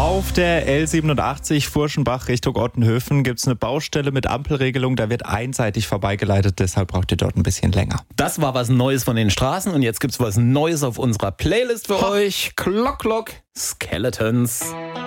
Auf der L87 Furschenbach Richtung Ottenhöfen gibt es eine Baustelle mit Ampelregelung. Da wird einseitig vorbeigeleitet, deshalb braucht ihr dort ein bisschen länger. Das war was Neues von den Straßen und jetzt gibt's was Neues auf unserer Playlist für euch. Clock, Skeletons.